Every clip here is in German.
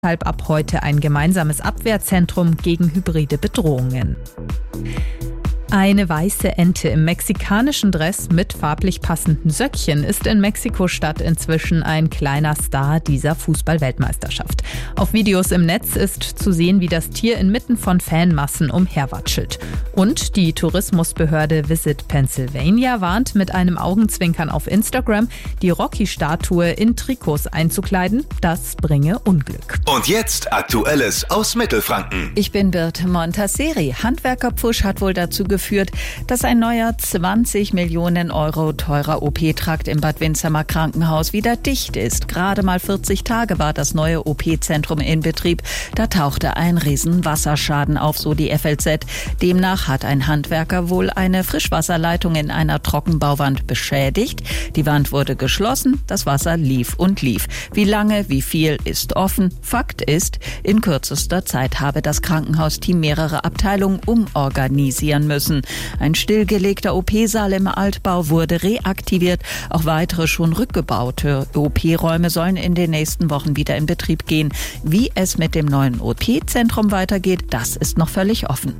deshalb ab heute ein gemeinsames Abwehrzentrum gegen hybride Bedrohungen. Eine weiße Ente im mexikanischen Dress mit farblich passenden Söckchen ist in Mexiko-Stadt inzwischen ein kleiner Star dieser Fußball-Weltmeisterschaft. Auf Videos im Netz ist zu sehen, wie das Tier inmitten von Fanmassen umherwatschelt. Und die Tourismusbehörde Visit Pennsylvania warnt mit einem Augenzwinkern auf Instagram, die Rocky-Statue in Trikots einzukleiden. Das bringe Unglück. Und jetzt Aktuelles aus Mittelfranken. Ich bin Birte Montasseri. Handwerkerpfusch hat wohl dazu geführt, dass ein neuer 20 Millionen Euro teurer OP-Trakt im Bad Windsamer Krankenhaus wieder dicht ist. Gerade mal 40 Tage war das neue OP-Zentrum in Betrieb. Da tauchte ein Riesenwasserschaden auf, so die FLZ. Demnach hat ein Handwerker wohl eine Frischwasserleitung in einer Trockenbauwand beschädigt. Die Wand wurde geschlossen, das Wasser lief und lief. Wie lange, wie viel ist offen. Fakt ist, in kürzester Zeit habe das Krankenhausteam mehrere Abteilungen umorganisieren müssen. Ein stillgelegter OP-Saal im Altbau wurde reaktiviert. Auch weitere schon rückgebaute OP-Räume sollen in den nächsten Wochen wieder in Betrieb gehen. Wie es mit dem neuen OP-Zentrum weitergeht, das ist noch völlig offen.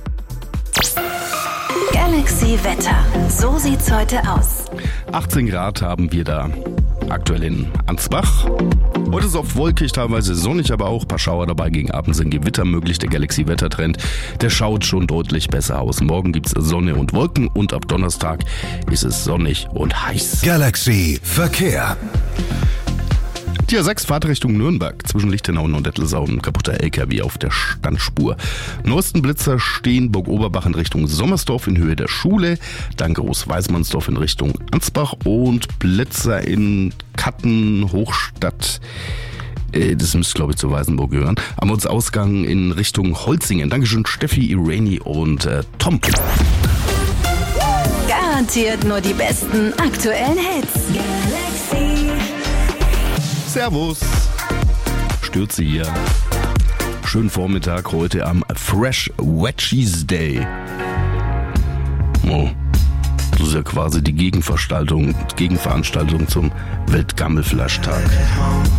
Galaxy Wetter. So sieht's heute aus. 18 Grad haben wir da aktuell in Ansbach. Heute ist oft wolkig, teilweise sonnig, aber auch ein paar Schauer dabei. Gegen Abend sind Gewitter möglich. Der Galaxy-Wettertrend, der schaut schon deutlich besser aus. Morgen gibt's Sonne und Wolken und ab Donnerstag ist es sonnig und heiß. Galaxy Verkehr. Tier 6 Fahrt Richtung Nürnberg. Zwischen Lichtenhauen und Dettelsaun ein kaputter LKW auf der Standspur. Neuesten Blitzer stehen Burg-Oberbach in Richtung Sommersdorf in Höhe der Schule. Dann Groß-Weißmannsdorf in Richtung Ansbach und Blitzer in Katten, Hochstadt. Das müsste, glaube ich, zu Weißenburg gehören. Am Ortsausgang in Richtung Holzingen. Dankeschön Steffi, Irene und Tom. Garantiert nur die besten aktuellen Hits. Galaxy. Servus. Stürze hier. Schönen Vormittag heute am Fresh Veggies Day. Oh, das ist ja quasi die Gegenveranstaltung zum Weltgammelflaschtag.